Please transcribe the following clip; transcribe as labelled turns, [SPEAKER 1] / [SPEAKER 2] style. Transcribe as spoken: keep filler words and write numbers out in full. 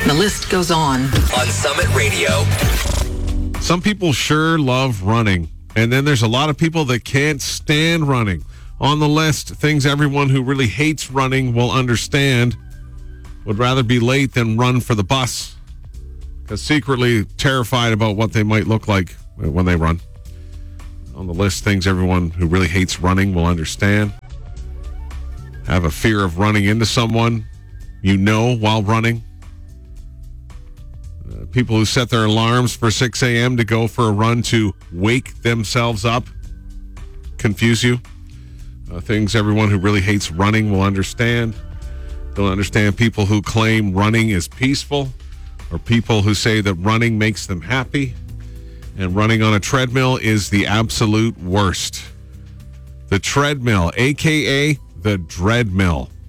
[SPEAKER 1] The list goes on.
[SPEAKER 2] On Summit Radio.
[SPEAKER 3] Some people sure love running, and then there's a lot of people that can't stand running. On the list, things everyone who really hates running will understand. Would rather be late than run for the bus, because secretly terrified about what they might look like when they run. On the list, things everyone who really hates running will understand. Have a fear of running into someone you know while running. Uh, people who set their alarms for six a.m. to go for a run to wake themselves up confuse you. Uh, things everyone who really hates running will understand. Don't understand people who claim running is peaceful, or people who say that running makes them happy, and running on a treadmill is the absolute worst. The treadmill, a k a the Dreadmill.